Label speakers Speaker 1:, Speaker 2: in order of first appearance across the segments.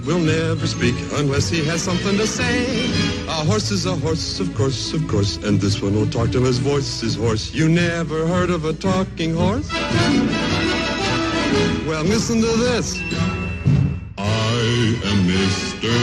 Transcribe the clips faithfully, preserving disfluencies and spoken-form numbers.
Speaker 1: Will never speak unless he has something to say. A horse is a horse, of course, of course, and this one won't talk till his voice is hoarse. You never heard of a talking horse? Well, listen to this. I am Mister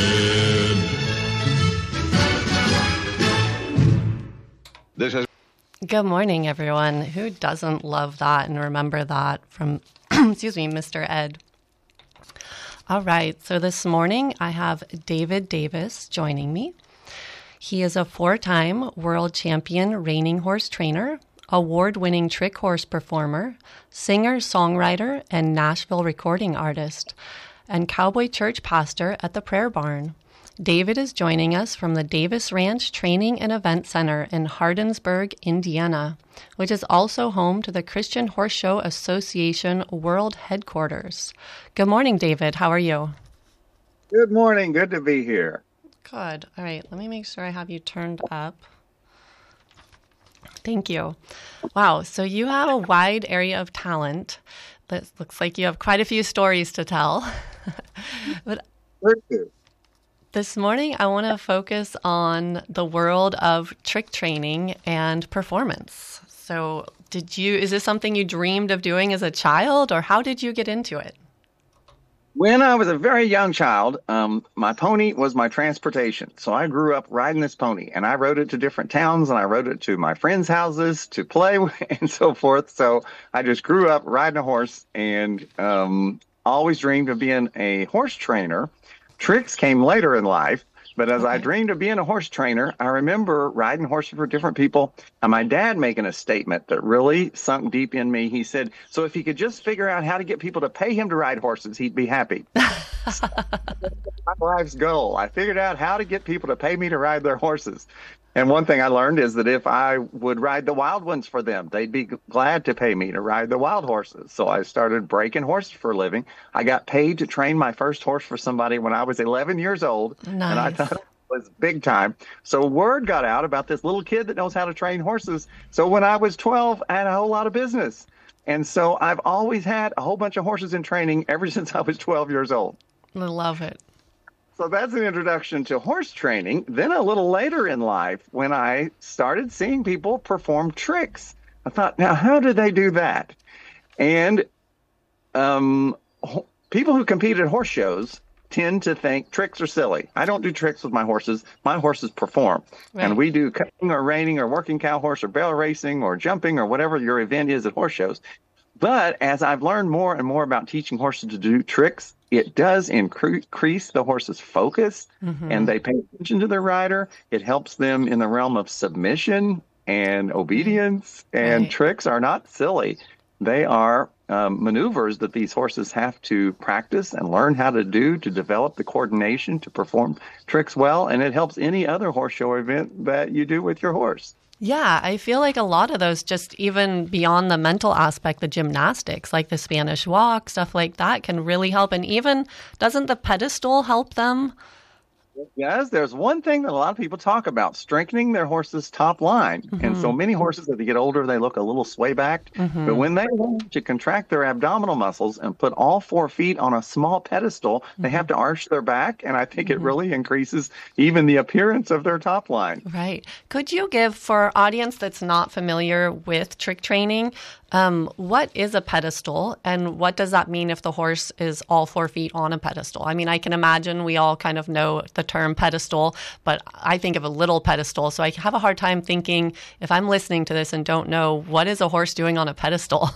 Speaker 1: Ed.
Speaker 2: This is
Speaker 3: Good morning, everyone. Who doesn't love that and remember that from, excuse me, Mister Ed? All right, so this morning I have David Davis joining me. He is a four-time world champion reining horse trainer, award-winning trick horse performer, singer, songwriter, and Nashville recording artist, and cowboy church pastor at the Prayer Barn. David is joining us from the Davis Ranch Training and Event Center in Hardinsburg, Indiana, which is also home to the Christian Horse Show Association World Headquarters. Good morning, David. How are you?
Speaker 2: Good morning. Good to be here.
Speaker 3: Good. All right. Let me make sure I have you turned up. Thank you. Wow. So you have a wide area of talent. That looks like you have quite a few stories to tell. But
Speaker 2: Thank you.
Speaker 3: this morning, I want to focus on the world of trick training and performance. So did you, is this something you dreamed of doing as a child, or how did you get into it?
Speaker 2: When I was a very young child, um, my pony was my transportation. So I grew up riding this pony, and I rode it to different towns, and I rode it to my friends' houses to play and so forth. So I just grew up riding a horse and um, always dreamed of being a horse trainer. Tricks came later in life, but as okay. I dreamed of being a horse trainer, I remember riding horses for different people, and my dad making a statement that really sunk deep in me. He said, so if he could just figure out how to get people to pay him to ride horses, he'd be happy. So, my life's goal. I figured out how to get people to pay me to ride their horses. And one thing I learned is that if I would ride the wild ones for them, they'd be glad to pay me to ride the wild horses. So I started breaking horses for a living. I got paid to train my first horse for somebody when I was eleven years old.
Speaker 3: Nice.
Speaker 2: And I thought it was big time. So word got out about this little kid that knows how to train horses. So when I was twelve, I had a whole lot of business. And so I've always had a whole bunch of horses in training ever since I was twelve years old.
Speaker 3: I love it.
Speaker 2: So that's an introduction to horse training. Then a little later in life, when I started seeing people perform tricks, I thought, now, how do they do that? And um, ho- people who compete at horse shows tend to think tricks are silly. I don't do tricks with my horses. My horses perform. Right. And we do cutting or reining or working cow horse or barrel racing or jumping or whatever your event is at horse shows. But as I've learned more and more about teaching horses to do tricks, it does incre- increase the horse's focus, mm-hmm. and they pay attention to their rider. It helps them in the realm of submission and obedience, and right. tricks are not silly. They are um, maneuvers that these horses have to practice and learn how to do to develop the coordination to perform tricks well, and it helps any other horse show event that you do with your horse.
Speaker 3: Yeah, I feel like a lot of those, just even beyond the mental aspect, the gymnastics, like the Spanish walk, stuff like that can really help. And even, doesn't the pedestal help them?
Speaker 2: Yes, there's one thing that a lot of people talk about, strengthening their horse's top line. Mm-hmm. And so many horses, as they get older, they look a little sway-backed. Mm-hmm. But when they learn to contract their abdominal muscles and put all four feet on a small pedestal, mm-hmm. they have to arch their back. And I think mm-hmm. it really increases even the appearance of their top line.
Speaker 3: Right. Could you give, for our audience that's not familiar with trick training, Um, what is a pedestal, and what does that mean if the horse is all four feet on a pedestal? I mean, I can imagine we all kind of know the term pedestal, but I think of a little pedestal, so I have a hard time thinking, if I'm listening to this and don't know, what is a horse doing on a pedestal?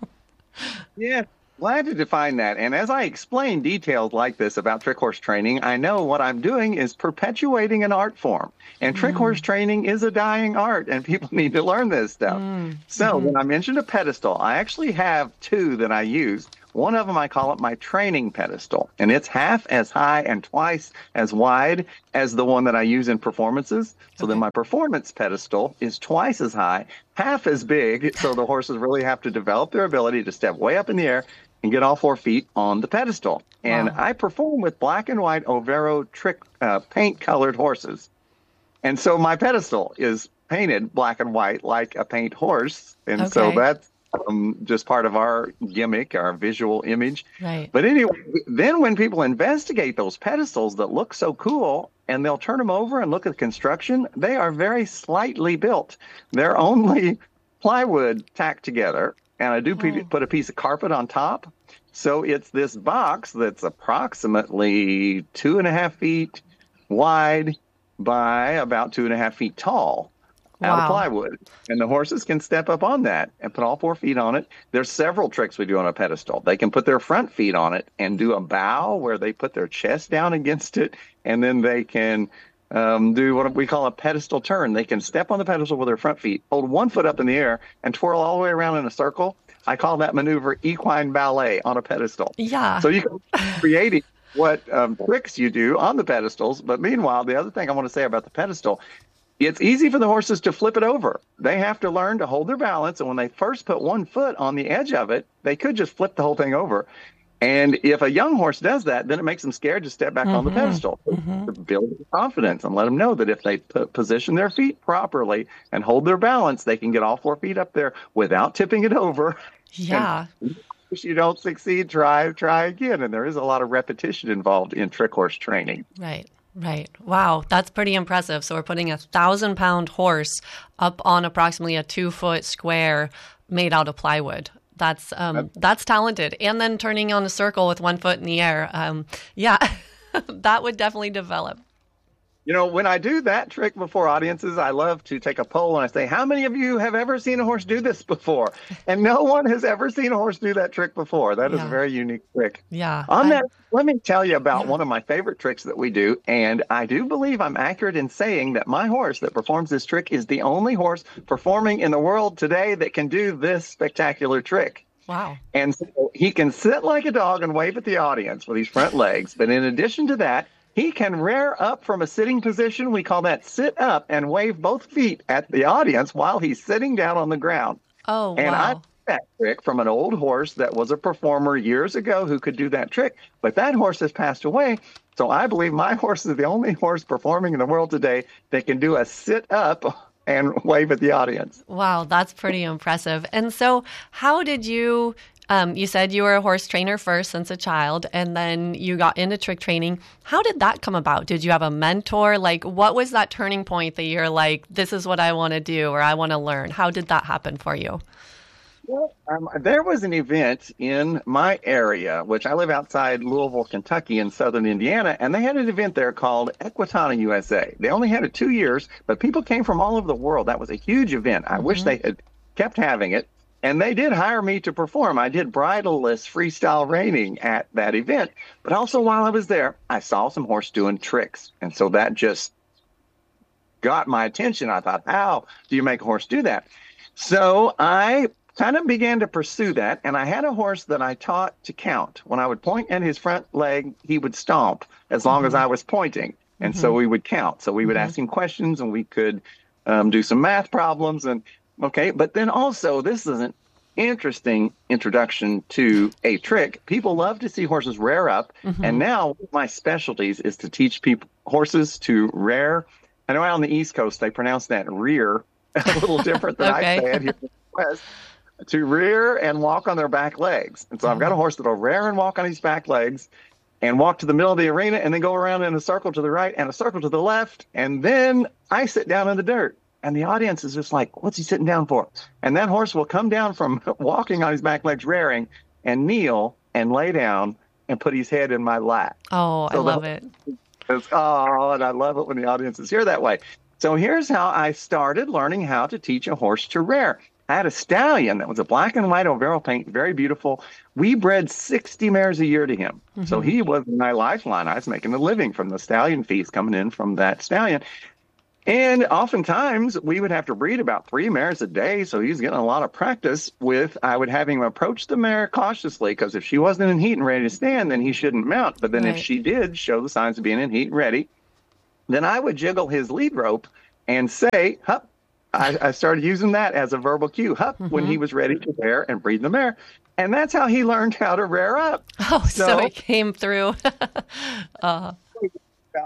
Speaker 2: Yeah. Glad to define that. And as I explain details like this about trick horse training, I know what I'm doing is perpetuating an art form. And trick mm. horse training is a dying art, and people need to learn this stuff. Mm. So mm-hmm. when I mentioned a pedestal, I actually have two that I use. One of them, I call it my training pedestal, and it's half as high and twice as wide as the one that I use in performances. So okay. then my performance pedestal is twice as high, half as big, so the horses really have to develop their ability to step way up in the air and get all four feet on the pedestal. And wow. I perform with black and white Overo trick uh, paint-colored horses. And so my pedestal is painted black and white like a paint horse, and okay. so that's um, just part of our gimmick, our visual image.
Speaker 3: Right.
Speaker 2: But anyway, then when people investigate those pedestals that look so cool, and they'll turn them over and look at the construction, they are very slightly built. They're only plywood tacked together, and I do
Speaker 3: Oh.
Speaker 2: put a piece of carpet on top. So it's this box that's approximately two and a half feet wide by about two and a half feet tall out
Speaker 3: Wow.
Speaker 2: of plywood. And the horses can step up on that and put all four feet on it. There's several tricks we do on a pedestal. They can put their front feet on it and do a bow where they put their chest down against it, and then they can um, do what we call a pedestal turn. They can step on the pedestal with their front feet, hold one foot up in the air, and twirl all the way around in a circle. I call that maneuver equine ballet on a pedestal.
Speaker 3: Yeah.
Speaker 2: So you can create what um, tricks you do on the pedestals. But meanwhile, the other thing I want to say about the pedestal, it's easy for the horses to flip it over. They have to learn to hold their balance. And when they first put one foot on the edge of it, they could just flip the whole thing over. And if a young horse does that, then it makes them scared to step back on the pedestal. To build their confidence and let them know that if they put, position their feet properly and hold their balance, they can get all four feet up there without tipping it over.
Speaker 3: Yeah.
Speaker 2: And if you don't succeed, try, try again. And there is a lot of repetition involved in trick horse training.
Speaker 3: Right. Right. Wow. That's pretty impressive. So we're putting a thousand pound horse up on approximately a two foot square made out of plywood. That's um, that's talented. And then turning on a circle with one foot in the air. Um, yeah, that would definitely develop.
Speaker 2: You know, when I do that trick before audiences, I love to take a poll and I say, how many of you have ever seen a horse do this before? And no one has ever seen a horse do that trick before. That is
Speaker 3: Yeah.
Speaker 2: a very unique trick.
Speaker 3: Yeah.
Speaker 2: On
Speaker 3: I-
Speaker 2: that, let me tell you about one of my favorite tricks that we do. And I do believe I'm accurate in saying that my horse that performs this trick is the only horse performing in the world today that can do this spectacular trick.
Speaker 3: Wow.
Speaker 2: And so he can sit like a dog and wave at the audience with his front legs. But in addition to that, he can rear up from a sitting position. We call that sit up, and wave both feet at the audience while he's sitting down on the ground.
Speaker 3: Oh,
Speaker 2: And I
Speaker 3: wow.
Speaker 2: took that trick from an old horse that was a performer years ago who could do that trick. But that horse has passed away. So I believe my horse is the only horse performing in the world today that can do a sit up and wave at the audience.
Speaker 3: Wow, that's pretty impressive. And so, how did you? Um, you said you were a horse trainer first since a child, and then you got into trick training. How did that come about? Did you have a mentor? Like, what was that turning point that you're like, this is what I want to do, or I want to learn? How did that happen for you?
Speaker 2: Well, um, there was an event in my area, which I live outside Louisville, Kentucky, in southern Indiana, and they had an event there called Equitana U S A. They only had it two years, but people came from all over the world. That was a huge event. I wish they had kept having it. And they did hire me to perform. I did bridleless freestyle reining at that event. But also while I was there, I saw some horse doing tricks. And so that just got my attention. I thought, how do you make a horse do that? So I kind of began to pursue that. And I had a horse that I taught to count. When I would point at his front leg, he would stomp as long as I was pointing. And so we would count. So we would ask him questions and we could um, do some math problems. And okay, but then also this is an interesting introduction to a trick. People love to see horses rear up. And now one of my specialties is to teach people horses to rear. I know out on the East Coast, they pronounce that rear a little different than
Speaker 3: Okay.
Speaker 2: I say it here in the West. To rear and walk on their back legs. And so I've got a horse that'll rear and walk on his back legs and walk to the middle of the arena and then go around in a circle to the right and a circle to the left. And then I sit down in the dirt. And the audience is just like, what's he sitting down for? And that horse will come down from walking on his back legs, rearing, and kneel and lay down and put his head in my lap.
Speaker 3: Oh, I
Speaker 2: So the-
Speaker 3: love it.
Speaker 2: It's, oh, and I love it when the audience is here that way. So here's how I started learning how to teach a horse to rear. I had a stallion that was a black and white Overo paint, very beautiful. We bred sixty mares a year to him. So he was my lifeline. I was making a living from the stallion fees coming in from that stallion. And oftentimes we would have to breed about three mares a day. So he was getting a lot of practice with, I would have him approach the mare cautiously because if she wasn't in heat and ready to stand, then he shouldn't mount. But then
Speaker 3: Right.
Speaker 2: if she did show the signs of being in heat and ready, then I would jiggle his lead rope and say, hup. I, I started using that as a verbal cue, hup, when he was ready to rear and breed the mare. And that's how he learned how to rear up.
Speaker 3: Oh, so,
Speaker 2: So-
Speaker 3: it came through. uh,
Speaker 2: About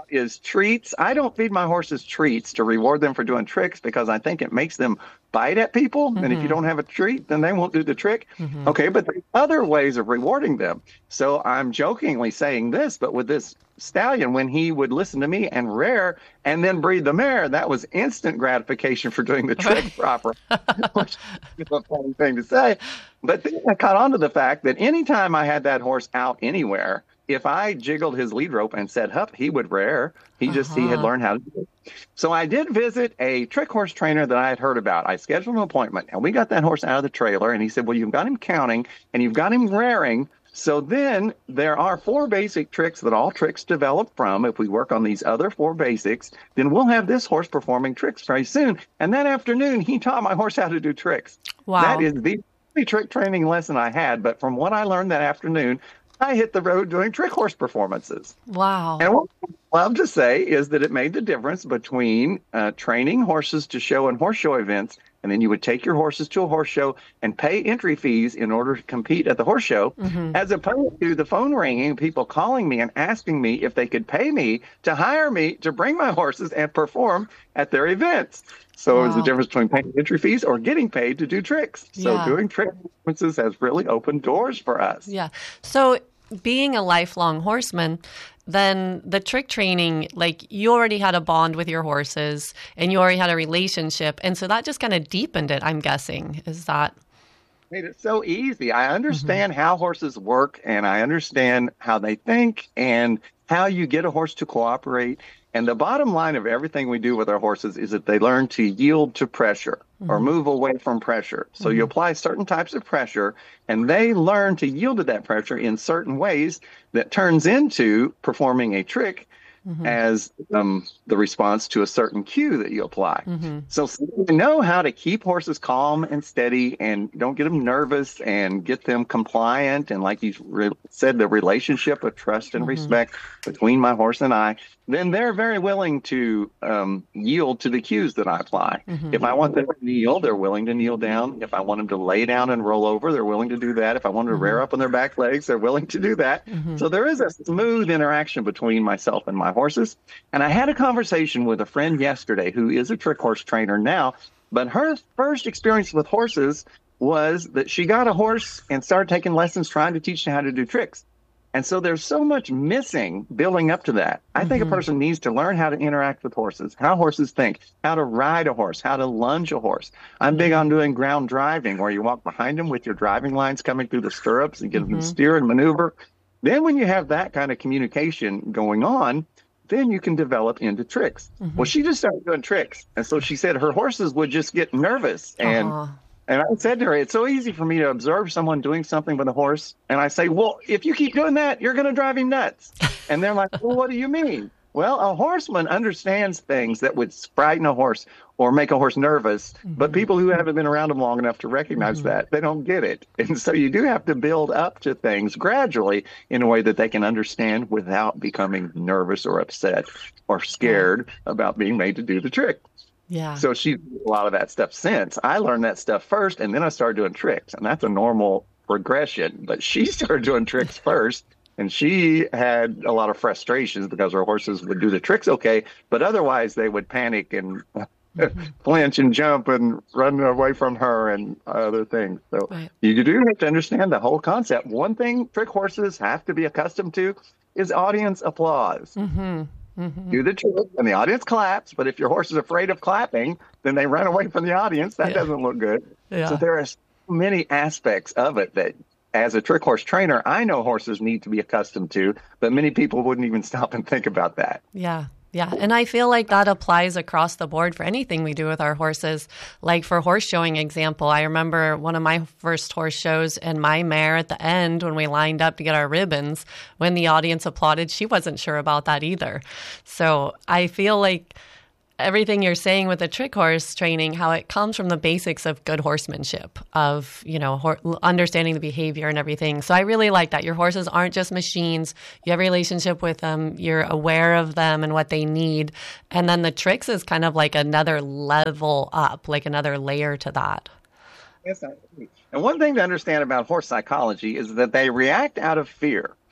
Speaker 2: is treats. I don't feed my horses treats to reward them for doing tricks because I think it makes them bite at people. Mm-hmm. And if you don't have a treat, then they won't do the trick. Mm-hmm. Okay, but there's other ways of rewarding them. So I'm jokingly saying this, but with this stallion, when he would listen to me and rear and then breed the mare, that was instant gratification for doing the trick proper, which is a funny thing to say. But then I caught on to the fact that anytime I had that horse out anywhere, if I jiggled his lead rope and said hup, he would rear. He just, uh-huh. he had learned how to do it. So I did visit a trick horse trainer that I had heard about. I scheduled an appointment, and we got that horse out of the trailer, and he said, well, you've got him counting, and you've got him rearing. So then there are four basic tricks that all tricks develop from. If we work on these other four basics, then we'll have this horse performing tricks very soon. And that afternoon, he taught my horse how to do tricks.
Speaker 3: Wow.
Speaker 2: That is the only trick training lesson I had. But from what I learned that afternoon, I hit the road doing trick horse performances.
Speaker 3: Wow.
Speaker 2: And what I love to say is that it made the difference between uh, training horses to show in horse show events, and then you would take your horses to a horse show and pay entry fees in order to compete at the horse show, mm-hmm. as opposed to the phone ringing, people calling me and asking me if they could pay me to hire me to bring my horses and perform at their events. So wow. It was the difference between paying entry fees or getting paid to do tricks. So yeah. doing trick performances has really opened doors for us.
Speaker 3: Yeah. So being a lifelong horseman, then the trick training, like you already had a bond with your horses and you already had a relationship. And so that just kind of deepened it, I'm guessing. Is that?
Speaker 2: Made it so easy. I understand mm-hmm. how horses work, and I understand how they think and how you get a horse to cooperate. And the bottom line of everything we do with our horses is that they learn to yield to pressure mm-hmm. or move away from pressure. So mm-hmm. you apply certain types of pressure, and they learn to yield to that pressure in certain ways that turns into performing a trick mm-hmm. as um, the response to a certain cue that you apply. Mm-hmm. So, so you know how to keep horses calm and steady and don't get them nervous and get them compliant. And like you re- said, the relationship of trust and mm-hmm. respect between my horse and I, then they're very willing to um, yield to the cues that I apply. Mm-hmm. If I want them to kneel, they're willing to kneel down. If I want them to lay down and roll over, they're willing to do that. If I want them to mm-hmm. rear up on their back legs, they're willing to do that. Mm-hmm. So there is a smooth interaction between myself and my horses. And I had a conversation with a friend yesterday who is a trick horse trainer now, but her first experience with horses was that she got a horse and started taking lessons trying to teach them how to do tricks. And so there's so much missing building up to that. I mm-hmm. think a person needs to learn how to interact with horses, how horses think, how to ride a horse, how to lunge a horse. I'm big on doing ground driving, where you walk behind them with your driving lines coming through the stirrups and get mm-hmm. them to steer and maneuver. Then when you have that kind of communication going on, then you can develop into tricks. Mm-hmm. Well, she just started doing tricks. And so she said her horses would just get nervous. And uh-huh. And I said to her, it's so easy for me to observe someone doing something with a horse. And I say, well, if you keep doing that, you're going to drive him nuts. And they're like, well, what do you mean? Well, a horseman understands things that would frighten a horse or make a horse nervous. Mm-hmm. But people who haven't been around them long enough to recognize mm-hmm. that, they don't get it. And so you do have to build up to things gradually in a way that they can understand without becoming nervous or upset or scared about being made to do the trick.
Speaker 3: Yeah.
Speaker 2: So she's done a lot of that stuff since. I learned that stuff first, and then I started doing tricks, and that's a normal progression. But she started doing tricks first, and she had a lot of frustrations because her horses would do the tricks okay, but otherwise they would panic and mm-hmm. flinch and jump and run away from her and other things. So right. you do have to understand the whole concept. One thing trick horses have to be accustomed to is audience applause.
Speaker 3: Mm-hmm. Mm-hmm.
Speaker 2: Do the trick, and the audience claps. But if your horse is afraid of clapping, then they run away from the audience. That yeah. doesn't look good.
Speaker 3: Yeah.
Speaker 2: So there are so many aspects of it that, as a trick horse trainer, I know horses need to be accustomed to, but many people wouldn't even stop and think about that.
Speaker 3: Yeah. Yeah. And I feel like that applies across the board for anything we do with our horses. Like for horse showing example, I remember one of my first horse shows, and my mare at the end, when we lined up to get our ribbons, when the audience applauded, she wasn't sure about that either. So I feel like everything you're saying with the trick horse training, how it comes from the basics of good horsemanship, of, you know, hor- understanding the behavior and everything. So I really like that. Your horses aren't just machines. You have a relationship with them. You're aware of them and what they need. And then the tricks is kind of like another level up, like another layer to that.
Speaker 2: Yes, I agree. And one thing to understand about horse psychology is that they react out of fear.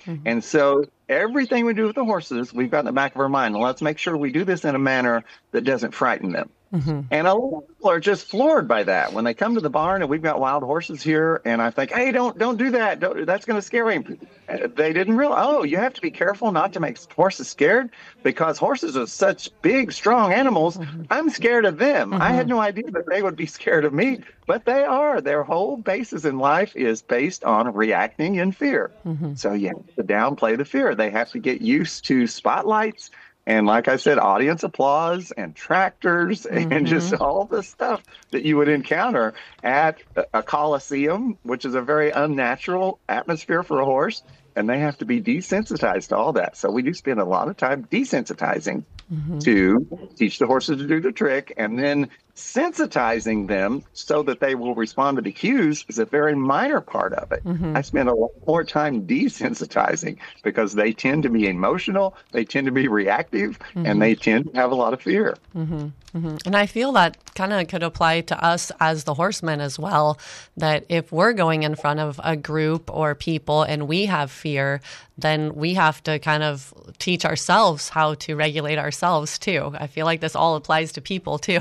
Speaker 2: Mm-hmm. And so everything we do with the horses, we've got in the back of our mind. Well, let's make sure we do this in a manner that doesn't frighten them. Mm-hmm. And a lot of people are just floored by that when they come to the barn and we've got wild horses here. And I think, hey, don't don't do that. Don't, that's going to scare him. They didn't realize, oh, you have to be careful not to make horses scared because horses are such big, strong animals. Mm-hmm. I'm scared of them. Mm-hmm. I had no idea that they would be scared of me, but they are. Their whole basis in life is based on reacting in fear. Mm-hmm. So you have to downplay the fear. They have to get used to spotlights. And like I said, audience applause and tractors mm-hmm. and just all the stuff that you would encounter at a coliseum, which is a very unnatural atmosphere for a horse. And they have to be desensitized to all that. So we do spend a lot of time desensitizing mm-hmm. to teach the horses to do the trick, and then sensitizing them so that they will respond to the cues is a very minor part of it. Mm-hmm. I spend a lot more time desensitizing because they tend to be emotional, they tend to be reactive, mm-hmm. and they tend to have a lot of fear.
Speaker 3: Mm-hmm. Mm-hmm. And I feel that kind of could apply to us as the horsemen as well, that if we're going in front of a group or people and we have fear, then we have to kind of teach ourselves how to regulate ourselves too. I feel like this all applies to people too.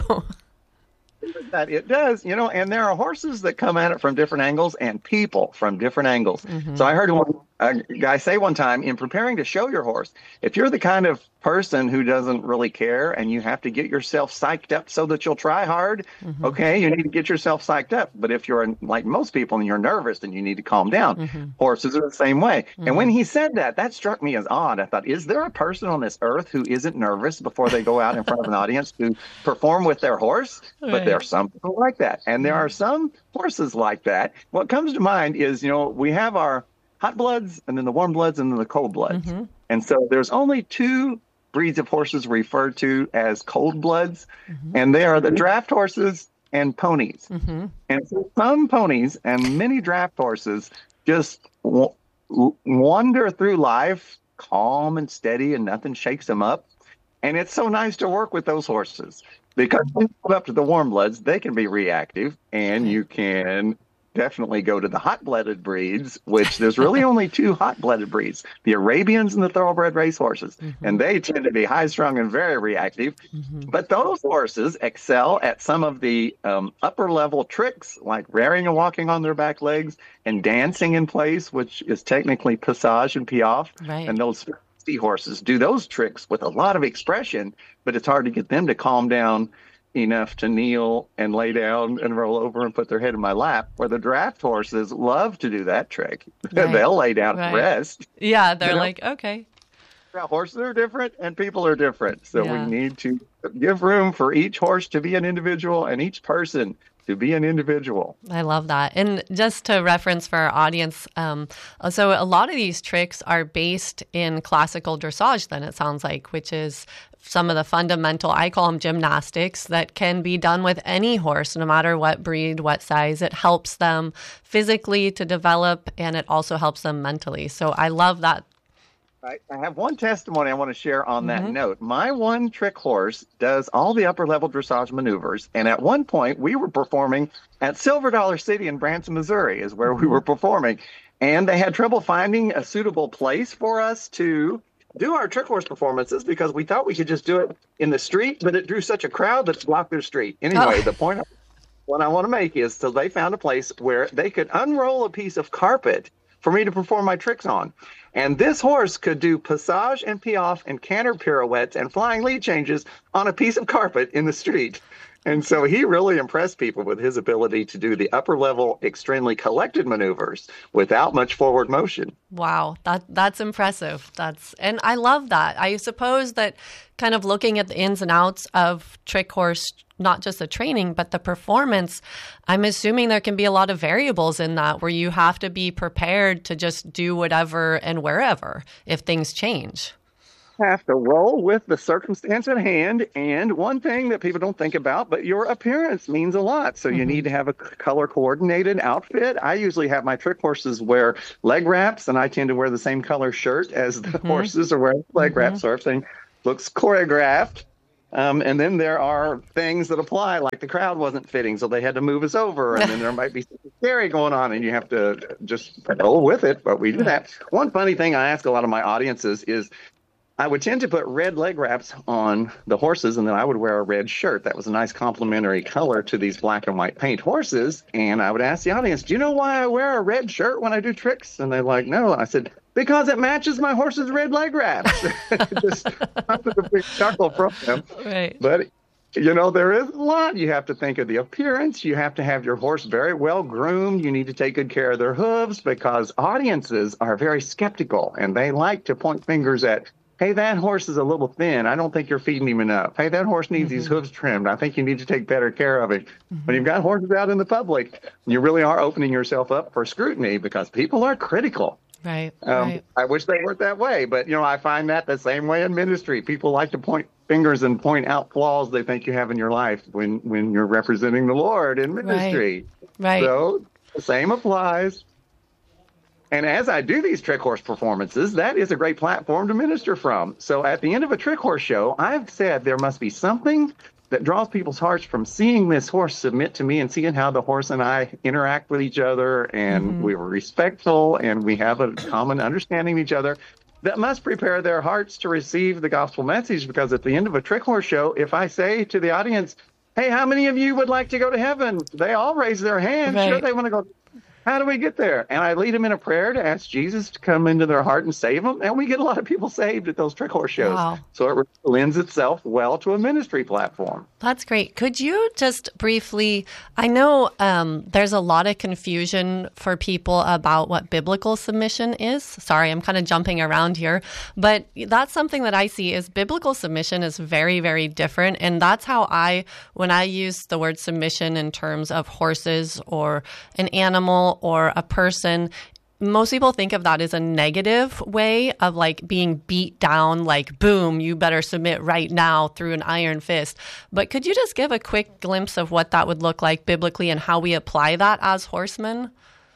Speaker 2: That it does, you know, and there are horses that come at it from different angles and people from different angles. Mm-hmm. So I heard one a guy say one time, in preparing to show your horse, if you're the kind of person who doesn't really care and you have to get yourself psyched up so that you'll try hard, mm-hmm. okay, you need to get yourself psyched up. But if you're like most people and you're nervous, then you need to calm down. Mm-hmm. Horses are the same way. Mm-hmm. And when he said that, that struck me as odd. I thought, is there a person on this earth who isn't nervous before they go out in front of an audience to perform with their horse? Right. But there are some people like that. And there are some horses like that. What comes to mind is, you know, we have our hot bloods and then the warm bloods and then the cold bloods. Mm-hmm. And so there's only two breeds of horses referred to as cold bloods, mm-hmm. and they are the draft horses and ponies. Mm-hmm. And so some ponies and many draft horses just w- wander through life calm and steady and nothing shakes them up. And it's so nice to work with those horses because when you go up to the warm bloods, they can be reactive, and you can definitely go to the hot-blooded breeds, which there's really only two hot-blooded breeds, the Arabians and the thoroughbred racehorses. Mm-hmm. And they tend to be high-strung and very reactive. Mm-hmm. But those horses excel at some of the um, upper-level tricks, like rearing and walking on their back legs and dancing in place, which is technically passage and piaffe. Right. And those horses do those tricks with a lot of expression, but it's hard to get them to calm down enough to kneel and lay down and roll over and put their head in my lap, where the draft horses love to do that trick. Right. They'll lay down right. and rest.
Speaker 3: Yeah, they're you
Speaker 2: like,
Speaker 3: know? okay.
Speaker 2: Horses are different and people are different. So
Speaker 3: yeah.
Speaker 2: we need to give room for each horse to be an individual and each person to be an individual.
Speaker 3: I love that. And just to reference for our audience, um, so a lot of these tricks are based in classical dressage, then it sounds like, which is some of the fundamental, I call them gymnastics, that can be done with any horse, no matter what breed, what size. It helps them physically to develop, and it also helps them mentally. So I love that.
Speaker 2: I have one testimony I want to share on that mm-hmm. note. My one trick horse does all the upper level dressage maneuvers. And at one point we were performing at Silver Dollar City in Branson, Missouri is where mm-hmm. we were performing. And they had trouble finding a suitable place for us to do our trick horse performances because we thought we could just do it in the street, but it drew such a crowd that it blocked their street. Anyway, oh. the point of what I want to make is so they found a place where they could unroll a piece of carpet for me to perform my tricks on. And this horse could do passage and piaffe and canter pirouettes and flying lead changes on a piece of carpet in the street. And so he really impressed people with his ability to do the upper level, extremely collected maneuvers without much forward motion.
Speaker 3: Wow, that that's impressive. That's and I love that. I suppose that kind of looking at the ins and outs of trick horse, not just the training, but the performance, I'm assuming there can be a lot of variables in that where you have to be prepared to just do whatever and wherever if things change.
Speaker 2: Have to roll with the circumstance at hand. And one thing that people don't think about, but your appearance means a lot. So mm-hmm. you need to have a color coordinated outfit. I usually have my trick horses wear leg wraps, and I tend to wear the same color shirt as the mm-hmm. horses are wearing leg mm-hmm. wraps. So everything looks choreographed. Um, and then there are things that apply, like the crowd wasn't fitting, so they had to move us over. And then there might be something scary going on, and you have to just roll with it. But we do that. One funny thing I ask a lot of my audiences is, I would tend to put red leg wraps on the horses, and then I would wear a red shirt. That was a nice complementary color to these black and white paint horses. And I would ask the audience, do you know why I wear a red shirt when I do tricks? And they're like, no. I said, because it matches my horse's red leg wraps. Just a big chuckle from them.
Speaker 3: Right.
Speaker 2: But, you know, there is a lot. You have to think of the appearance. You have to have your horse very well groomed. You need to take good care of their hooves, because audiences are very skeptical, and they like to point fingers at, hey, that horse is a little thin. I don't think you're feeding him enough. Hey, that horse needs mm-hmm. his hooves trimmed. I think you need to take better care of it. Mm-hmm. When you've got horses out in the public, you really are opening yourself up for scrutiny, because people are critical.
Speaker 3: Right,
Speaker 2: um,
Speaker 3: right.
Speaker 2: I wish they weren't that way, but, you know, I find that the same way in ministry. People like to point fingers and point out flaws they think you have in your life when, when you're representing the Lord in ministry.
Speaker 3: Right, right.
Speaker 2: So the same applies. And as I do these trick horse performances, that is a great platform to minister from. So at the end of a trick horse show, I've said there must be something that draws people's hearts from seeing this horse submit to me and seeing how the horse and I interact with each other, and mm-hmm. we were respectful and we have a common understanding of each other. That must prepare their hearts to receive the gospel message, because at the end of a trick horse show, if I say to the audience, hey, how many of you would like to go to heaven? They all raise their hand.
Speaker 3: Right.
Speaker 2: Sure, they want to go. How do we get there? And I lead them in a prayer to ask Jesus to come into their heart and save them. And we get a lot of people saved at those trick horse shows.
Speaker 3: Wow.
Speaker 2: So it lends itself well to a ministry platform.
Speaker 3: That's great. Could you just briefly, I know um, there's a lot of confusion for people about what biblical submission is. Sorry, I'm kind of jumping around here. But that's something that I see is biblical submission is very, very different. And that's how I, when I use the word submission in terms of horses or an animal or a person, most people think of that as a negative way of like being beat down, like, boom, you better submit right now through an iron fist. But could you just give a quick glimpse of what that would look like biblically and how we apply that as horsemen?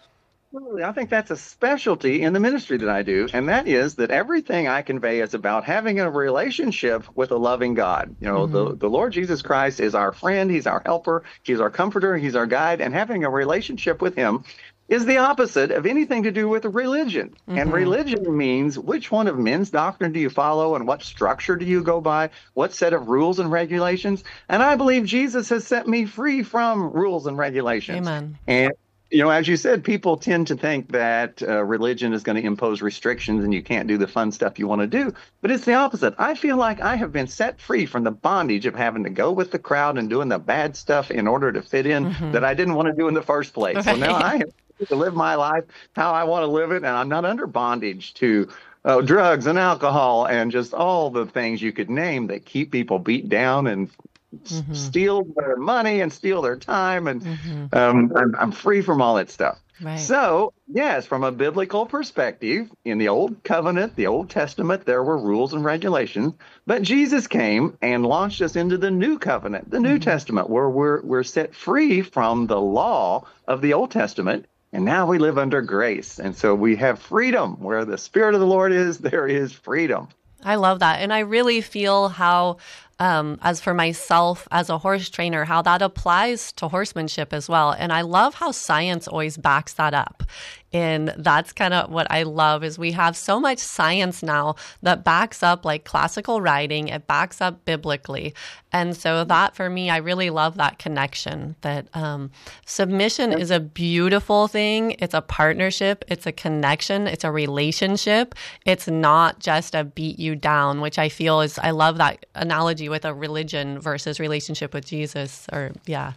Speaker 2: Well, I think that's a specialty in the ministry that I do, and that is that everything I convey is about having a relationship with a loving God. You know, mm-hmm. the, the Lord Jesus Christ is our friend, he's our helper, he's our comforter, he's our guide, and having a relationship with him is the opposite of anything to do with religion. Mm-hmm. And religion means which one of men's doctrine do you follow, and what structure do you go by, what set of rules and regulations. And I believe Jesus has set me free from rules and regulations.
Speaker 3: Amen.
Speaker 2: And you know, as you said, people tend to think that uh, religion is going to impose restrictions and you can't do the fun stuff you want to do. But it's the opposite. I feel like I have been set free from the bondage of having to go with the crowd and doing the bad stuff in order to fit in mm-hmm. that I didn't want to do in the first place. Right. So now I am free to live my life how I want to live it, and I'm not under bondage to uh, drugs and alcohol and just all the things you could name that keep people beat down and Mm-hmm. steal their money and steal their time, and mm-hmm. um, I'm, I'm free from all that stuff.
Speaker 3: Right.
Speaker 2: So, yes, from a biblical perspective, in the Old Covenant, the Old Testament, there were rules and regulations, but Jesus came and launched us into the New Covenant, the New mm-hmm. Testament, where we're we're set free from the law of the Old Testament, and now we live under grace, and so we have freedom. Where the Spirit of the Lord is, there is freedom.
Speaker 3: I love that, and I really feel how Um, as for myself as a horse trainer, how that applies to horsemanship as well. And I love how science always backs that up. And that's kind of what I love is we have so much science now that backs up like classical riding. It backs up biblically. And so that for me, I really love that connection that um, submission is a beautiful thing. It's a partnership. It's a connection. It's a relationship. It's not just a beat you down, which I feel is, I love that analogy with a religion versus relationship with Jesus, or yeah.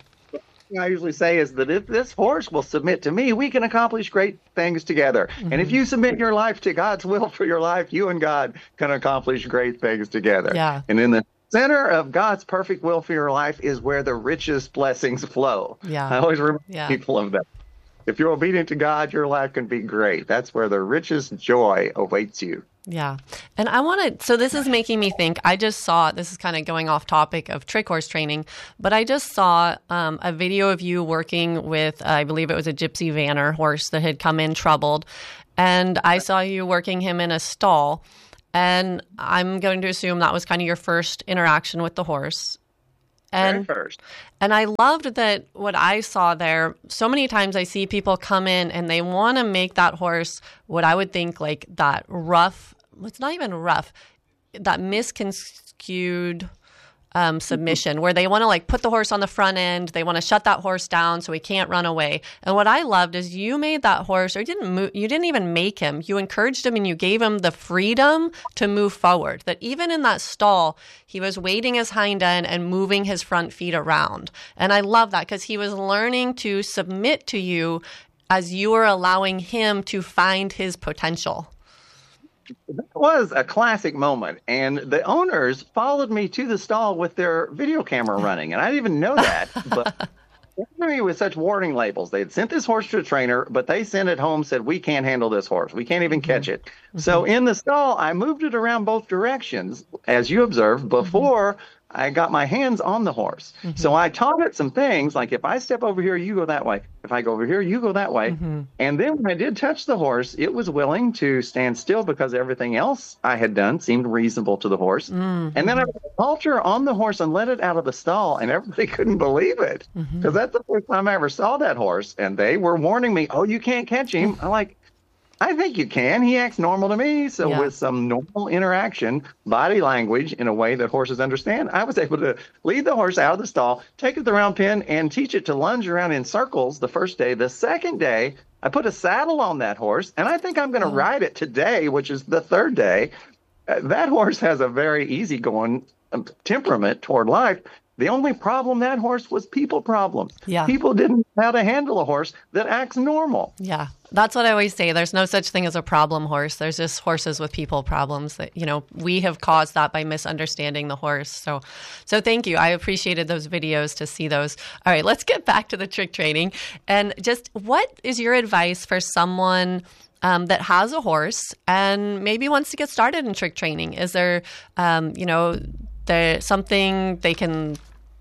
Speaker 2: I usually say is that if this horse will submit to me, we can accomplish great things together. Mm-hmm. And if you submit your life to God's will for your life, you and God can accomplish great things together.
Speaker 3: Yeah.
Speaker 2: And in the center of God's perfect will for your life is where the richest blessings flow.
Speaker 3: Yeah.
Speaker 2: I always remind
Speaker 3: yeah.
Speaker 2: people of that. If you're obedient to God, your life can be great. That's where the richest joy awaits you.
Speaker 3: Yeah. And I want to, so this is making me think, I just saw, this is kind of going off topic of trick horse training, but I just saw um, a video of you working with, uh, I believe it was a Gypsy Vanner horse that had come in troubled. And I saw you working him in a stall. And I'm going to assume that was kind of your first interaction with the horse. And,
Speaker 2: Very first.
Speaker 3: And I loved that what I saw there. So many times I see people come in and they want to make that horse what I would think like that rough, it's not even rough, that misconstrued um, submission where they want to like put the horse on the front end. They want to shut that horse down so he can't run away. And what I loved is you made that horse, or you didn't move, you didn't even make him. You encouraged him and you gave him the freedom to move forward. That even in that stall, he was weighting his hind end and moving his front feet around. And I love that because he was learning to submit to you as you were allowing him to find his potential.
Speaker 2: That was a classic moment, and the owners followed me to the stall with their video camera running, and I didn't even know that, but they sent me with such warning labels. They had sent this horse to a trainer, but they sent it home, said, we can't handle this horse. We can't even catch it. Mm-hmm. So in the stall, I moved it around both directions, as you observed, before mm-hmm. I got my hands on the horse. Mm-hmm. So I taught it some things, like if I step over here, you go that way. If I go over here, you go that way. Mm-hmm. And then when I did touch the horse, it was willing to stand still because everything else I had done seemed reasonable to the horse. Mm-hmm. And then I put a halter on the horse and let it out of the stall, and everybody couldn't believe it. Because mm-hmm. that's the first time I ever saw that horse. And they were warning me, oh, you can't catch him. I'm like, I think you can. He acts normal to me. So yeah. with some normal interaction, body language in a way that horses understand, I was able to lead the horse out of the stall, take it to the round pen, and teach it to lunge around in circles the first day. The second day, I put a saddle on that horse, and I think I'm going to oh. ride it today, which is the third day. Uh, that horse has a very easygoing um, temperament toward life. The only problem that horse was people problems.
Speaker 3: Yeah.
Speaker 2: People didn't know how to handle a horse that acts normal.
Speaker 3: Yeah. That's what I always say. There's no such thing as a problem horse. There's just horses with people problems that, you know, we have caused that by misunderstanding the horse. So, so thank you. I appreciated those videos to see those. All right, let's get back to the trick training. And just what is your advice for someone Um, that has a horse and maybe wants to get started in trick training? Is there, um, you know, there something they can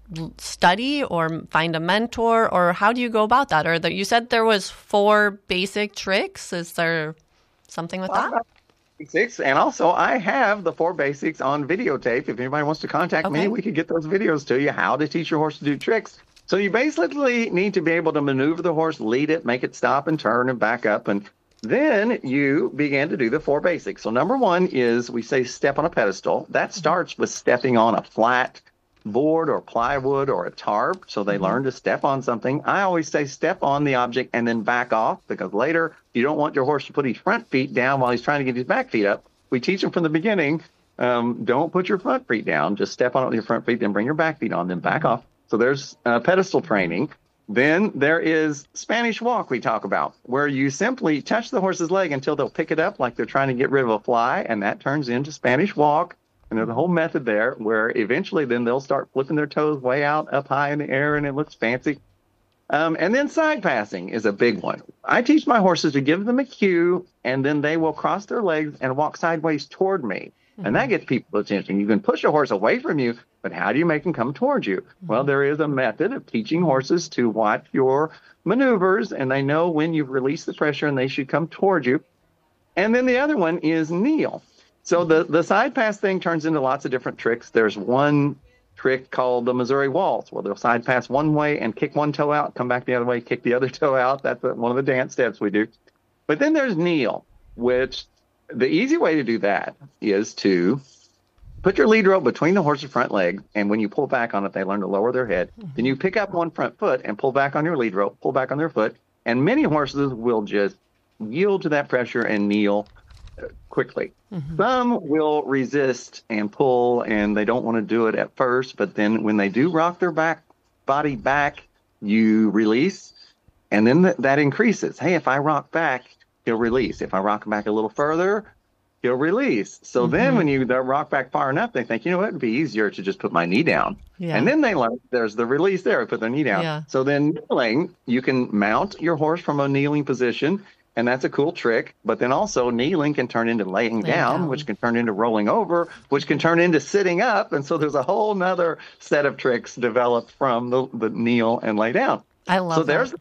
Speaker 3: study or find a mentor, or how do you go about that? Or the, you said there was four basic tricks. Is there something with that?
Speaker 2: Basics, and also I have the four basics on videotape. If anybody wants to contact okay. me, we could get those videos to you, how to teach your horse to do tricks. So you basically need to be able to maneuver the horse, lead it, make it stop and turn and back up, and then you begin to do the four basics. So number one is we say step on a pedestal. That starts with stepping on a flat board or plywood or a tarp. So they mm-hmm. learn to step on something. I always say step on the object and then back off, because later you don't want your horse to put his front feet down while he's trying to get his back feet up. We teach him from the beginning, um, don't put your front feet down. Just step on it with your front feet, then bring your back feet on, then back off. So there's uh, pedestal training. Then there is Spanish walk we talk about, where you simply touch the horse's leg until they'll pick it up like they're trying to get rid of a fly, and that turns into Spanish walk. And there's a whole method there where eventually then they'll start flipping their toes way out up high in the air, and it looks fancy. Um, and then side passing is a big one. I teach my horses to give them a cue, and then they will cross their legs and walk sideways toward me. Mm-hmm. And that gets people's attention. You can push a horse away from you, but how do you make them come towards you? Mm-hmm. Well, there is a method of teaching horses to watch your maneuvers, and they know when you've released the pressure and they should come towards you. And then the other one is kneel. So the, the side pass thing turns into lots of different tricks. There's one trick called the Missouri Waltz, where they'll side pass one way and kick one toe out, come back the other way, kick the other toe out. That's one of the dance steps we do. But then there's kneel, which the easy way to do that is to put your lead rope between the horse's front leg, and when you pull back on it, they learn to lower their head. Mm-hmm. Then you pick up one front foot and pull back on your lead rope, pull back on their foot, and many horses will just yield to that pressure and kneel quickly. Mm-hmm. Some will resist and pull, and they don't want to do it at first, but then when they do rock their back body back, you release, and then th- that increases. Hey, if I rock back, he'll release. If I rock back a little further, he'll release. So mm-hmm. then when you rock back far enough, they think, you know what, it'd be easier to just put my knee down. Yeah. And then they learn there's the release there, put their knee down. Yeah. So then kneeling, you can mount your horse from a kneeling position, and that's a cool trick. But then also kneeling can turn into laying, laying down, down, which can turn into rolling over, which can turn into sitting up. And so there's a whole nother set of tricks developed from the, the kneel and lay down.
Speaker 3: I love
Speaker 2: so
Speaker 3: that.
Speaker 2: There's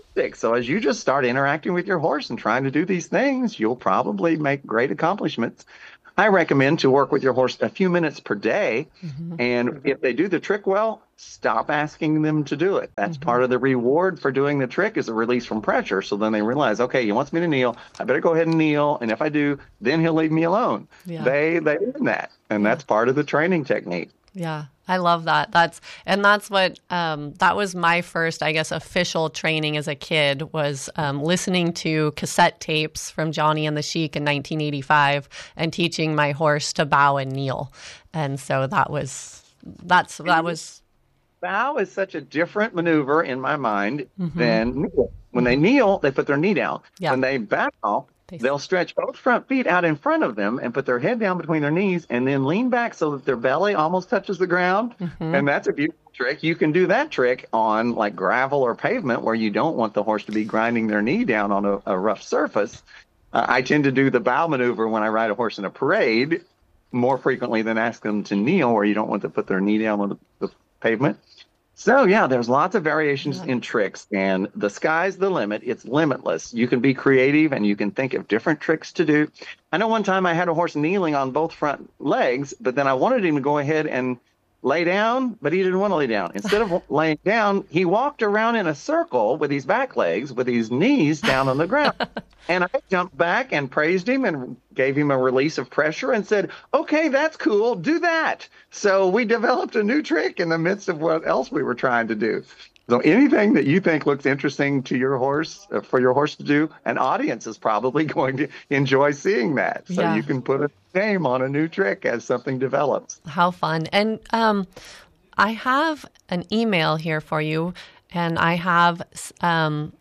Speaker 2: So as you just start interacting with your horse and trying to do these things, you'll probably make great accomplishments. I recommend to work with your horse a few minutes per day.
Speaker 3: Mm-hmm.
Speaker 2: And if they do the trick well, stop asking them to do it. That's
Speaker 3: Mm-hmm.
Speaker 2: part of the reward for doing the trick is a release from pressure. So then they realize, okay, he wants me to kneel. I better go ahead and kneel. And if I do, then he'll leave me alone.
Speaker 3: Yeah.
Speaker 2: They they learn that. And that's part of the training technique.
Speaker 3: Yeah, I love that. That's and that's what um, that was my first, I guess, official training as a kid was um, listening to cassette tapes from Johnny and the Sheik in nineteen eighty-five and teaching my horse to bow and kneel. And so that was that's that was.
Speaker 2: Bow is such a different maneuver in my mind
Speaker 3: Mm-hmm.
Speaker 2: than kneel. When they kneel, they put their knee down.
Speaker 3: Yeah.
Speaker 2: When they bow,
Speaker 3: They-
Speaker 2: they'll stretch both front feet out in front of them and put their head down between their knees and then lean back so that their belly almost touches the ground.
Speaker 3: Mm-hmm.
Speaker 2: And that's a beautiful trick. You can do that trick on like gravel or pavement where you don't want the horse to be grinding their knee down on a, a rough surface. Uh, I tend to do the bow maneuver when I ride a horse in a parade more frequently than ask them to kneel where you don't want to put their knee down on the, the pavement. So, yeah, there's lots of variations
Speaker 3: Yeah.
Speaker 2: in tricks, and the sky's the limit. It's limitless. You can be creative, and you can think of different tricks to do. I know one time I had a horse kneeling on both front legs, but then I wanted him to go ahead and lay down, but he didn't want to lay down. Instead of laying down, he walked around in a circle with his back legs, with his knees down on the ground. And I jumped back and praised him and gave him a release of pressure and said, okay, that's cool. Do that. So we developed a new trick in the midst of what else we were trying to do. So anything that you think looks interesting to your horse, uh, for your horse to do, an audience is probably going to enjoy seeing that. So
Speaker 3: Yeah.
Speaker 2: you can put a name on a new trick as something develops.
Speaker 3: How fun. And um, I have an email here for you, and I have um,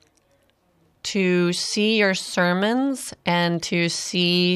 Speaker 3: to see your sermons and to see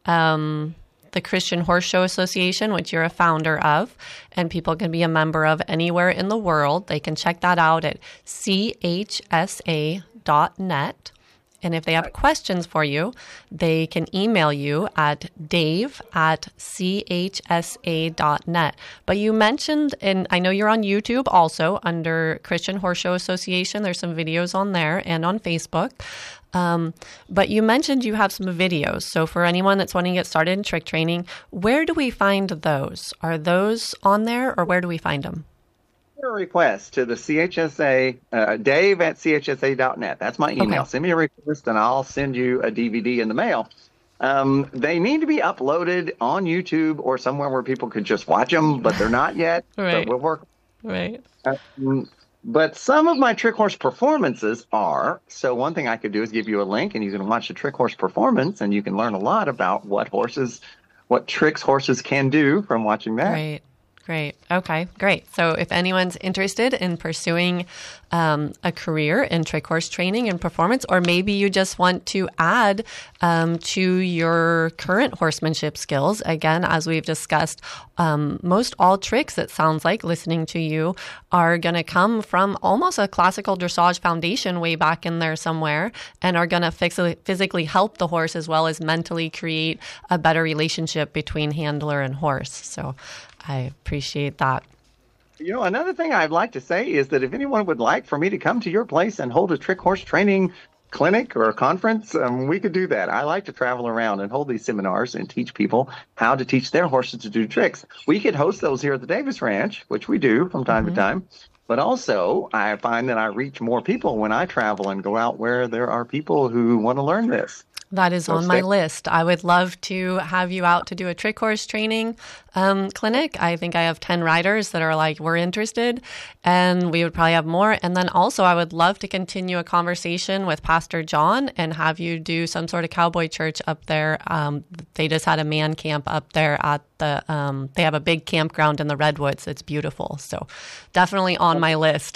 Speaker 3: um, the Christian Horse Show Association, which you're a founder of, and people can be a member of anywhere in the world. They can check that out at C H S A dot net. And if they have questions for you, they can email you at dave at C H S A dot net. But you mentioned, and I know you're on YouTube also under Christian Horse Show Association. There's some videos on there and on Facebook. Um, but you mentioned you have some videos. So for anyone that's wanting to get started in trick training, where do we find those? Are those on there, or where do we find them?
Speaker 2: A request to the C H S A, uh, Dave at C H S A dot net. That's my email.
Speaker 3: Okay.
Speaker 2: Send me a request and I'll send you a D V D in the mail. Um, they need to be uploaded on YouTube or somewhere where people could just watch them, but they're not yet.
Speaker 3: Right.
Speaker 2: But we'll work.
Speaker 3: Right.
Speaker 2: Um, but some of my trick horse performances are, so one thing I could do is give you a link and you can watch the trick horse performance and you can learn a lot about what horses, what tricks horses can do from watching that.
Speaker 3: Great. Great. Okay, great. So if anyone's interested in pursuing um, a career in trick horse training and performance, or maybe you just want to add um, to your current horsemanship skills, again, as we've discussed, um, most all tricks, it sounds like, listening to you, are going to come from almost a classical dressage foundation way back in there somewhere, and are going to physically help the horse as well as mentally create a better relationship between handler and horse. So I appreciate that.
Speaker 2: You know, another thing I'd like to say is that if anyone would like for me to come to your place and hold a trick horse training clinic or a conference, um, we could do that. I like to travel around and hold these seminars and teach people how to teach their horses to do tricks. We could host those here at the Davis Ranch, which we do from time
Speaker 3: Mm-hmm.
Speaker 2: to time. But also, I find that I reach more people when I travel and go out where there are people who want to learn this.
Speaker 3: That is
Speaker 2: So
Speaker 3: on my
Speaker 2: stay-
Speaker 3: list. I would love to have you out to do a trick horse training um, clinic. I think I have ten riders that are like, we're interested, and we would probably have more. And then also I would love to continue a conversation with Pastor John and have you do some sort of cowboy church up there. Um, they just had a man camp up there at the, um, they have a big campground in the Redwoods. It's beautiful. So definitely on my list.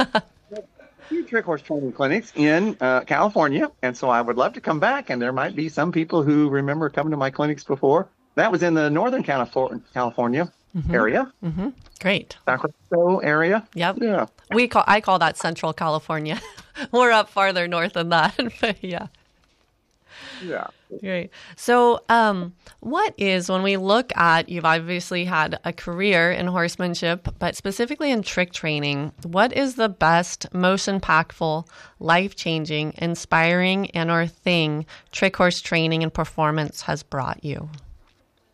Speaker 2: Few trick horse training clinics in uh, California, and so I would love to come back, and there might be some people who remember coming to my clinics before. That was in the Northern California, California
Speaker 3: Mm-hmm.
Speaker 2: area,
Speaker 3: hmm Great.
Speaker 2: Sacramento area.
Speaker 3: Yep.
Speaker 2: Yeah.
Speaker 3: We call I call that Central California. We're up farther north than that, but yeah.
Speaker 2: Yeah.
Speaker 3: Great. So, um, what is, when we look at, you've obviously had a career in horsemanship, but specifically in trick training, what is the best, most impactful, life-changing, inspiring, and or thing trick horse training and performance has brought you?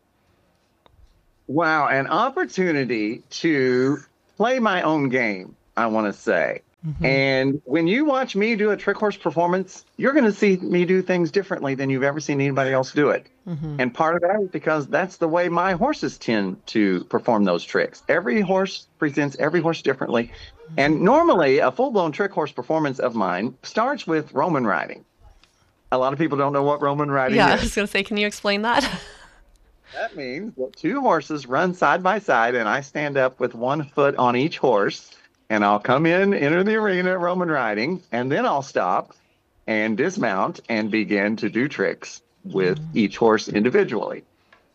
Speaker 2: Wow, an opportunity to play my own game, I want to say.
Speaker 3: Mm-hmm.
Speaker 2: And when you watch me do a trick horse performance, you're going to see me do things differently than you've ever seen anybody else do it.
Speaker 3: Mm-hmm.
Speaker 2: And part of that is because that's the way my horses tend to perform those tricks. Every horse presents every horse differently. And normally, a full-blown trick horse performance of mine starts with Roman riding. A lot of people don't know what Roman riding
Speaker 3: Yeah,
Speaker 2: is.
Speaker 3: I was going to say, can you explain that?
Speaker 2: That means that two horses run side by side, and I stand up with one foot on each horse, and I'll come in, enter the arena at Roman riding, and then I'll stop and dismount and begin to do tricks with mm. each horse individually.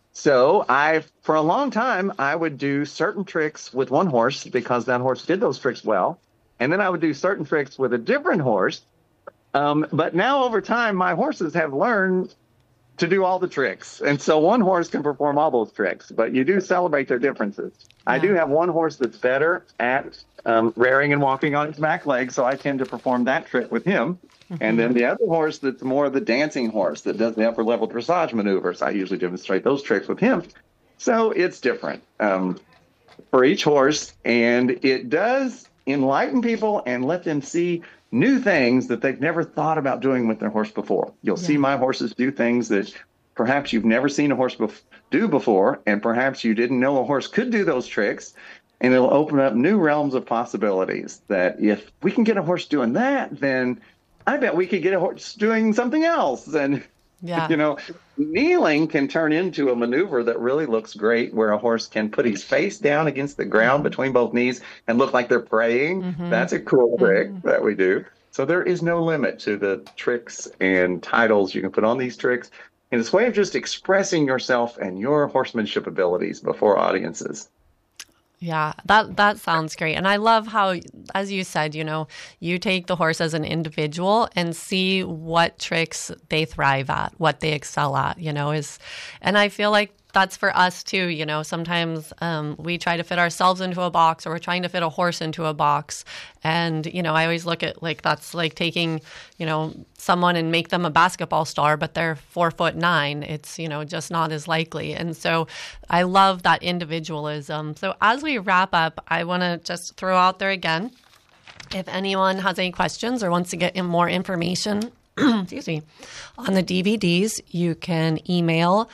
Speaker 2: So I, for a long time, I would do certain tricks with one horse because that horse did those tricks well, and then I would do certain tricks with a different horse. Um, but now over time, my horses have learned to do all the tricks. And so one horse can perform all those tricks, but you do celebrate their differences. Yeah. I do have one horse that's better at um, rearing and walking on his back legs, so I tend to perform that trick with him. Mm-hmm. And then the other horse that's more of the dancing horse that does the upper level dressage maneuvers, I usually demonstrate those tricks with him. So it's different um, for each horse, and it does enlighten people and let them see new things that they've never thought about doing with their horse before. You'll yeah. see my horses do things that perhaps you've never seen a horse bef- do before, and perhaps you didn't know a horse could do those tricks, and it'll open up new realms of possibilities that if we can get a horse doing that, then I bet we could get a horse doing something else. And, yeah. you know, kneeling can turn into a maneuver that really looks great, where a horse can put his face down against the ground between both knees and look like they're praying. Mm-hmm. That's a cool trick mm-hmm. that we do. So there is no limit to the tricks and titles you can put on these tricks. And it's a way of just expressing yourself and your horsemanship abilities before audiences.
Speaker 3: Yeah, that that sounds great. And I love how, as you said, you know, you take the horse as an individual and see what tricks they thrive at, what they excel at, you know, is, and I feel like that's for us too. You know, sometimes um, we try to fit ourselves into a box, or we're trying to fit a horse into a box. And, you know, I always look at like that's like taking, you know, someone and make them a basketball star, but they're four foot nine. It's, you know, just not as likely. And so I love that individualism. So as we wrap up, I want to just throw out there again, if anyone has any questions or wants to get in more information, excuse me, on the D V Ds, you can email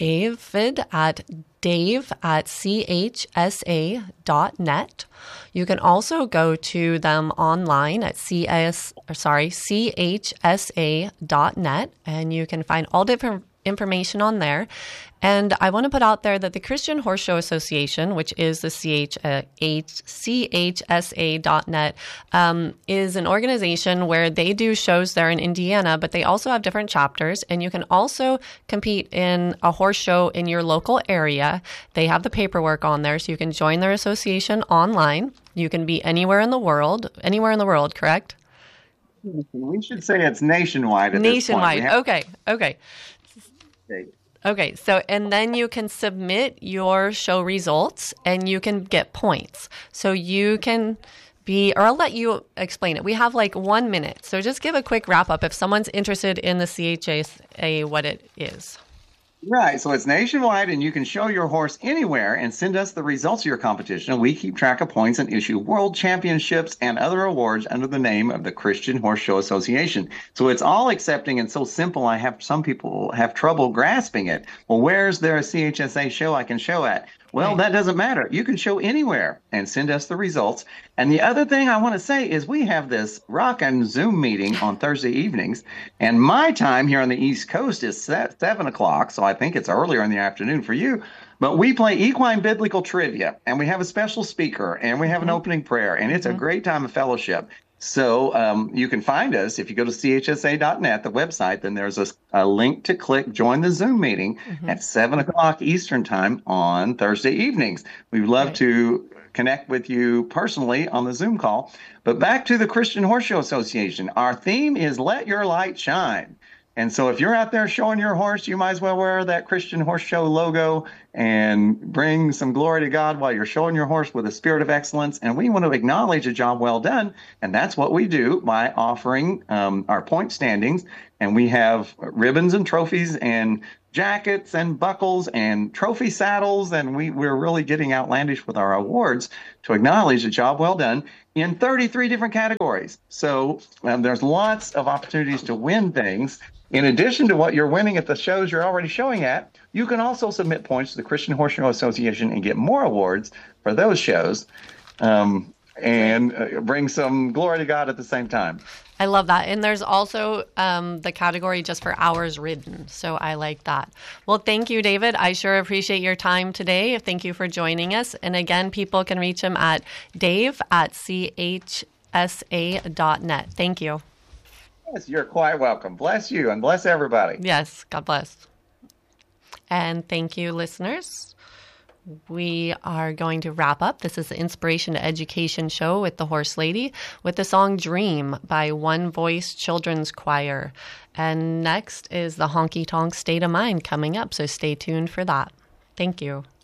Speaker 3: David at dave at c h s a dot net. You can also go to them online at C S, or sorry, c h s a dot net, and you can find all different information on there. And I want to put out there that the Christian Horse Show Association, which is the C H S A dot net, um, is an organization where they do shows there in Indiana, but they also have different chapters. And you can also compete in a horse show in your local area. They have the paperwork on there, so you can join their association online. You can be anywhere in the world, anywhere in the world, correct?
Speaker 2: We should say it's nationwide at
Speaker 3: Nationwide.
Speaker 2: this point.
Speaker 3: Okay. Okay. Okay, so and then you can submit your show results and you can get points. So you can be, or I'll let you explain it. We have like one minute. So just give a quick wrap up if someone's interested in the C H S A, what it is.
Speaker 2: Right. So it's nationwide, and you can show your horse anywhere and send us the results of your competition. And we keep track of points and issue world championships and other awards under the name of the Christian Horse Show Association. So it's all accepting and so simple. I have some people have trouble grasping it. Well, where's there a C H S A show I can show at? Well, that doesn't matter. You can show anywhere and send us the results. And the other thing I want to say is we have this rockin' Zoom meeting on Thursday evenings, and my time here on the East Coast is seven o'clock, so I think it's earlier in the afternoon for you. But we play equine biblical trivia, and we have a special speaker, and we have an opening prayer, and it's a great time of fellowship. So um, you can find us if you go to C H S A dot net, the website. Then there's a, a link to click join the Zoom meeting mm-hmm. at seven o'clock Eastern time on Thursday evenings. We'd love right. to connect with you personally on the Zoom call. But back to the Christian Horse Show Association. Our theme is Let Your Light Shine. And so if you're out there showing your horse, you might as well wear that Christian Horse Show logo and bring some glory to God while you're showing your horse with a spirit of excellence. And we want to acknowledge a job well done. And that's what we do by offering um, our point standings And we have ribbons and trophies and jackets and buckles and trophy saddles. And we, we're really getting outlandish with our awards to acknowledge a job well done in thirty-three different categories. So um, there's lots of opportunities to win things. In addition to what you're winning at the shows you're already showing at, you can also submit points to the Christian Horse Show Association and get more awards for those shows, um, and uh, bring some glory to God at the same time.
Speaker 3: I love that. And there's also um, the category just for hours ridden. So I like that. Well, thank you, David. I sure appreciate your time today. Thank you for joining us. And again, people can reach him at dave at c h s a dot net. Thank you.
Speaker 2: Yes, you're quite welcome. Bless you and bless everybody.
Speaker 3: Yes, God bless. And thank you, listeners. We are going to wrap up. This is the Inspiration to Education show with the Horse Lady with the song Dream by One Voice Children's Choir. And next is the Honky Tonk State of Mind coming up, so stay tuned for that. Thank you.